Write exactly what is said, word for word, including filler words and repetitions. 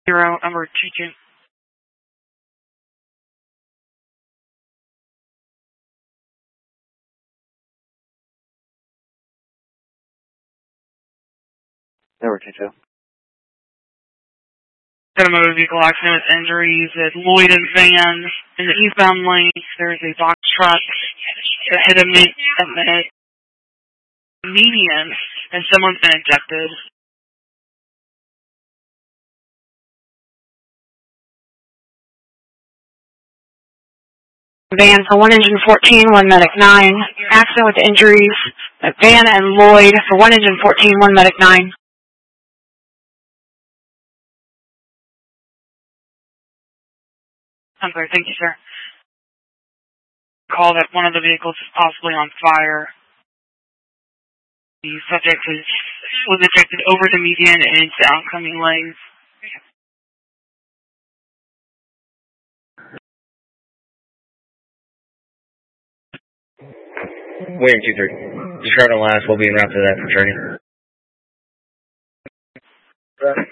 Zero, number two two. Number two two. Got a motor vehicle accident with injuries at Lloyd and Van in the eastbound lane. There's a box truck that hit a, me- a median, and someone's been ejected. Van for one engine fourteen, one medic nine. Accident with injuries at Van and Lloyd for one engine fourteen, one medic nine. I'm sorry, thank you, sir. Call that one of the vehicles is possibly on fire. The subject was, was ejected over the median and into oncoming lanes. William two three. Describe the last. We'll be en route to that for training.